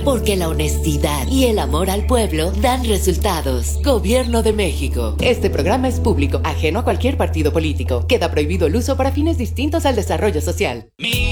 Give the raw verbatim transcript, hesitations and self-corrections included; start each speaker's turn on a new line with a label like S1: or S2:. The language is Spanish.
S1: porque la honestidad y el amor al pueblo dan resultados. Gobierno de México. Este programa es público, ajeno a cualquier partido político. Queda prohibido el uso para fines distintos al desarrollo social.
S2: Mi